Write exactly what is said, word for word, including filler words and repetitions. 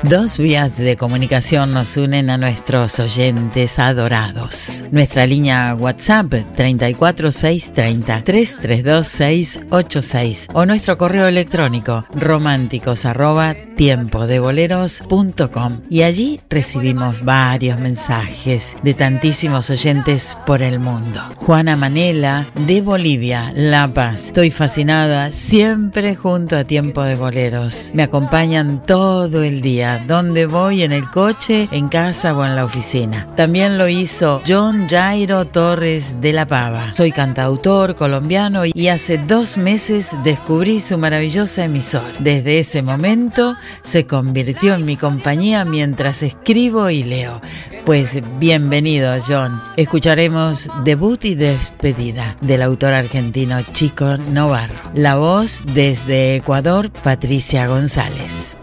Dos vías de comunicación nos unen a nuestros oyentes adorados. Nuestra línea WhatsApp treinta y cuatro seiscientos treinta, trescientos treinta y dos, seiscientos ochenta y seis o nuestro correo electrónico románticos arroba tiempo de boleros punto com, y allí recibimos varios mensajes de tantísimos oyentes por el mundo. Juana Manela de Bolivia, La Paz. Estoy fascinada siempre junto a Tiempo de Boleros. Me acompañan todo el día, donde voy, en el coche, en casa o en la oficina. También lo hizo John Jairo Torres de La Pava. Soy cantautor colombiano y hace dos meses descubrí su maravillosa emisora. Desde ese momento se convirtió en mi compañía mientras escribo y leo. Pues bienvenido, John. Escucharemos Debut y Despedida del autor argentino Chico Novarro. La voz desde Ecuador, Patricia González.